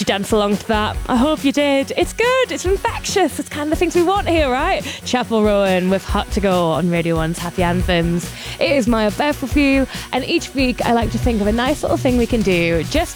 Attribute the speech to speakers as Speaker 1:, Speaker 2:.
Speaker 1: you dance along to that? I hope you did. It's good. It's infectious. It's kind of the things we want here, right? Chapel Rowan with Hot to Go on Radio 1's Happy Anthems. It is Maya Bev with you, and each week I like to think of a nice little thing we can do just